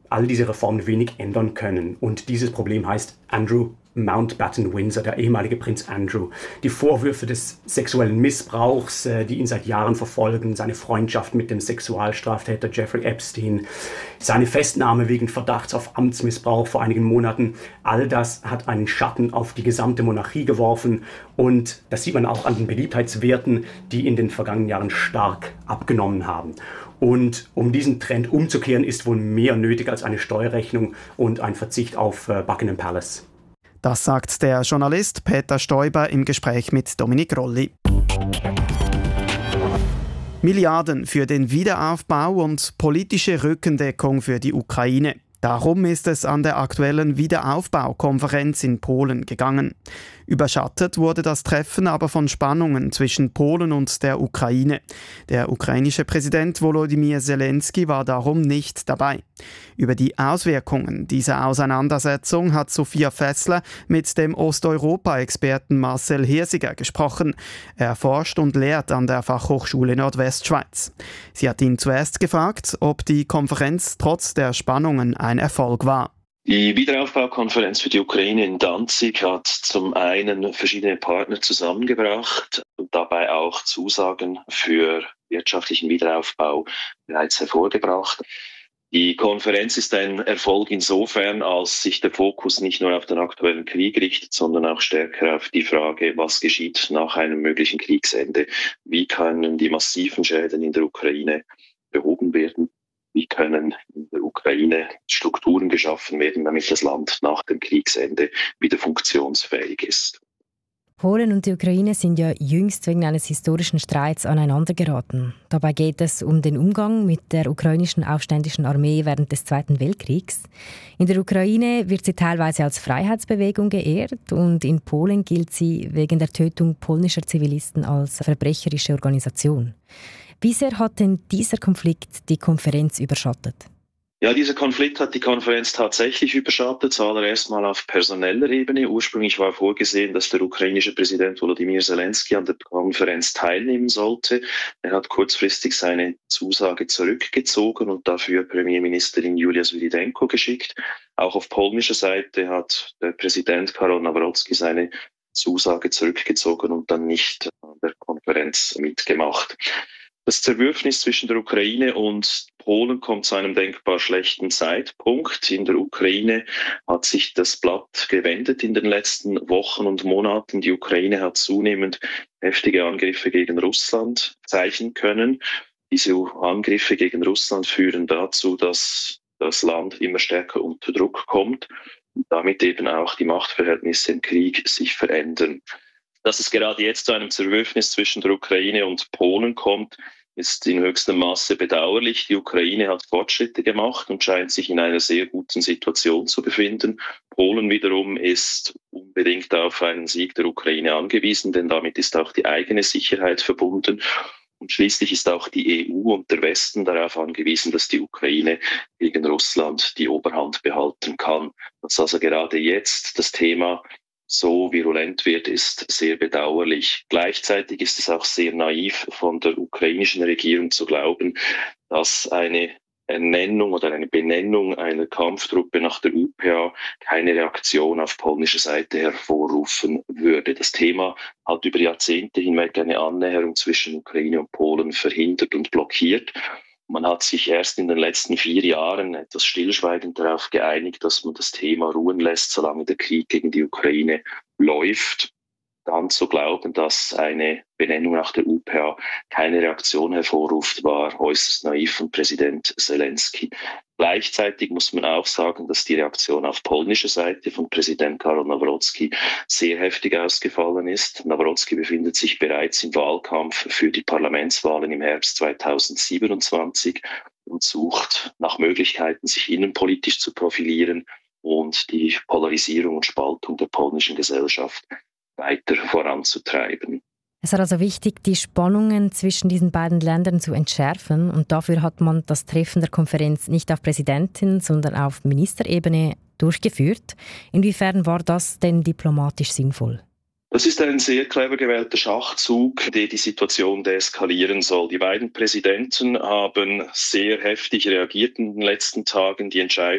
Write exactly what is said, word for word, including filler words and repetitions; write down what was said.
all diese Reformen wenig ändern können. Und dieses Problem heißt Andrew Mountbatten Windsor, der ehemalige Prinz Andrew. Die Vorwürfe des sexuellen Missbrauchs, die ihn seit Jahren verfolgen, seine Freundschaft mit dem Sexualstraftäter Jeffrey Epstein, seine Festnahme wegen Verdachts auf Amtsmissbrauch vor einigen Monaten, all das hat einen Schatten auf die gesamte Monarchie geworfen. Und das sieht man auch an den Beliebtheitswerten, die in den vergangenen Jahren stark abgenommen haben. Und um diesen Trend umzukehren, ist wohl mehr nötig als eine Steuerrechnung und ein Verzicht auf Buckingham Palace. Das sagt der Journalist Peter Stoiber im Gespräch mit Dominik Rolli. Milliarden für den Wiederaufbau und politische Rückendeckung für die Ukraine. Darum ist es an der aktuellen Wiederaufbaukonferenz in Polen gegangen. Überschattet wurde das Treffen aber von Spannungen zwischen Polen und der Ukraine. Der ukrainische Präsident Volodymyr Zelensky war darum nicht dabei. Über die Auswirkungen dieser Auseinandersetzung hat Sophia Fessler mit dem Osteuropa-Experten Marcel Hirsiger gesprochen. Er forscht und lehrt an der Fachhochschule Nordwestschweiz. Sie hat ihn zuerst gefragt, ob die Konferenz trotz der Spannungen ein Erfolg war. Die Wiederaufbaukonferenz für die Ukraine in Danzig hat zum einen verschiedene Partner zusammengebracht und dabei auch Zusagen für wirtschaftlichen Wiederaufbau bereits hervorgebracht. Die Konferenz ist ein Erfolg insofern, als sich der Fokus nicht nur auf den aktuellen Krieg richtet, sondern auch stärker auf die Frage, was geschieht nach einem möglichen Kriegsende. Wie können die massiven Schäden in der Ukraine behoben werden? Wie können in der Ukraine Strukturen geschaffen werden, damit das Land nach dem Kriegsende wieder funktionsfähig ist? Polen und die Ukraine sind ja jüngst wegen eines historischen Streits aneinandergeraten. Dabei geht es um den Umgang mit der ukrainischen aufständischen Armee während des Zweiten Weltkriegs. In der Ukraine wird sie teilweise als Freiheitsbewegung geehrt und in Polen gilt sie wegen der Tötung polnischer Zivilisten als verbrecherische Organisation. Wie sehr hat denn dieser Konflikt die Konferenz überschattet? Ja, dieser Konflikt hat die Konferenz tatsächlich überschattet, zuallererst mal auf personeller Ebene. Ursprünglich war vorgesehen, dass der ukrainische Präsident Volodymyr Zelensky an der Konferenz teilnehmen sollte. Er hat kurzfristig seine Zusage zurückgezogen und dafür Premierministerin Julia Swyrydenko geschickt. Auch auf polnischer Seite hat der Präsident Karol Nawrocki seine Zusage zurückgezogen und dann nicht an der Konferenz mitgemacht. Das Zerwürfnis zwischen der Ukraine und Polen kommt zu einem denkbar schlechten Zeitpunkt. In der Ukraine hat sich das Blatt gewendet in den letzten Wochen und Monaten. Die Ukraine hat zunehmend heftige Angriffe gegen Russland zeichnen können. Diese Angriffe gegen Russland führen dazu, dass das Land immer stärker unter Druck kommt und damit eben auch die Machtverhältnisse im Krieg sich verändern. Dass es gerade jetzt zu einem Zerwürfnis zwischen der Ukraine und Polen kommt, ist in höchstem Maße bedauerlich. Die Ukraine hat Fortschritte gemacht und scheint sich in einer sehr guten Situation zu befinden. Polen wiederum ist unbedingt auf einen Sieg der Ukraine angewiesen, denn damit ist auch die eigene Sicherheit verbunden. Und schließlich ist auch die E U und der Westen darauf angewiesen, dass die Ukraine gegen Russland die Oberhand behalten kann. Dass also gerade jetzt das Thema so virulent wird, ist sehr bedauerlich. Gleichzeitig ist es auch sehr naiv von der ukrainischen Regierung zu glauben, dass eine Ernennung oder eine Benennung einer Kampftruppe nach der U P A keine Reaktion auf polnischer Seite hervorrufen würde. Das Thema hat über Jahrzehnte hinweg eine Annäherung zwischen Ukraine und Polen verhindert und blockiert. Man hat sich erst in den letzten vier Jahren etwas stillschweigend darauf geeinigt, dass man das Thema ruhen lässt, solange der Krieg gegen die Ukraine läuft. Dann zu glauben, dass eine Benennung nach der U P A keine Reaktion hervorruft, war äußerst naiv von Präsident Zelensky. Gleichzeitig muss man auch sagen, dass die Reaktion auf polnischer Seite von Präsident Karol Nawrocki sehr heftig ausgefallen ist. Nawrocki befindet sich bereits im Wahlkampf für die Parlamentswahlen im Herbst zweitausendsiebenundzwanzig und sucht nach Möglichkeiten, sich innenpolitisch zu profilieren und die Polarisierung und Spaltung der polnischen Gesellschaft weiter voranzutreiben. Es war also wichtig, die Spannungen zwischen diesen beiden Ländern zu entschärfen und dafür hat man das Treffen der Konferenz nicht auf Präsidentin, sondern auf Ministerebene durchgeführt. Inwiefern war das denn diplomatisch sinnvoll? Das ist ein sehr clever gewählter Schachzug, der die Situation deeskalieren soll. Die beiden Präsidenten haben sehr heftig reagiert in den letzten Tagen. Die Entscheidung